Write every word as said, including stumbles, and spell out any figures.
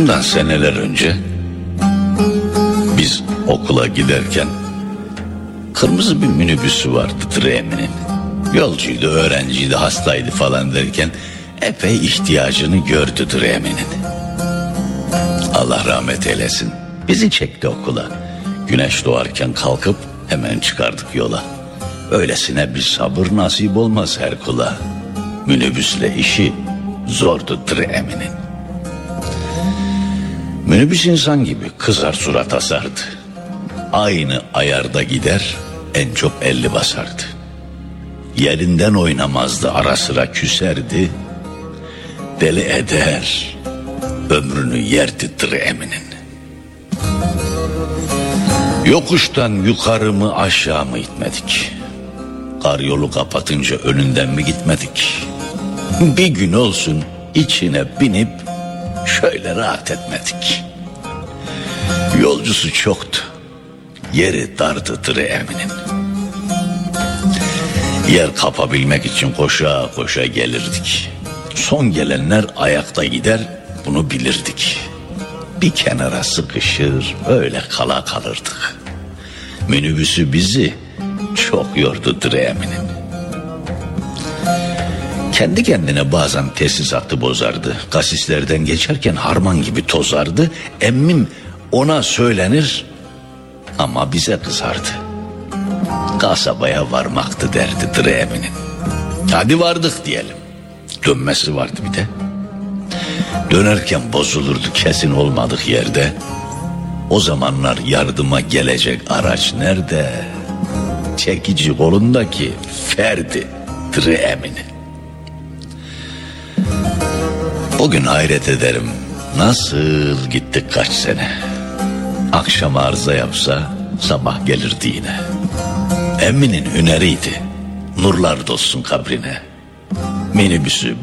Bundan seneler önce biz okula giderken kırmızı bir minibüsü vardı Dreami'nin. Yolcuydu, öğrenciydi, hastaydı falan derken epey ihtiyacını gördü Dreami'nin. Allah rahmet eylesin. Bizi çekti okula. Güneş doğarken kalkıp hemen çıkardık yola. Öylesine bir sabır nasip olmaz her kula. Minibüsle işi zordu Dreami'nin. Minibüs insan gibi kızar surat asardı. Aynı ayarda gider, en çok elli basardı. Yerinden oynamazdı, ara sıra küserdi. Deli eder, ömrünü yerdi Dreami'nin. Yokuştan yukarı mı aşağı mı gitmedik? Kar yolu kapatınca önünden mi gitmedik? Bir gün olsun içine binip şöyle rahat etmedik. Yolcusu çoktu, yeri dardı Dreami'nin. Yer kapabilmek için koşa koşa gelirdik. Son gelenler ayakta gider, bunu bilirdik. Bir kenara sıkışır, öyle kala kalırdık. Minibüsü bizi çok yordu Dreami'nin. Kendi kendine bazen tesisatı bozardı. Kasislerden geçerken harman gibi tozardı. Emmim ona söylenir ama bize kızardı. Kasabaya varmaktı derdi Dreami'nin. Hadi vardık diyelim. Dönmesi vardı bir de. Dönerken bozulurdu kesin olmadık yerde. O zamanlar yardıma gelecek araç nerede? Çekici kolundaki Ferdi Dreami'nin. Bugün hayret ederim, nasıl gittik kaç sene. Akşam arıza yapsa sabah gelirdi yine. Emminin hüneriydi, nurlar dolsun kabrine. Minibüsü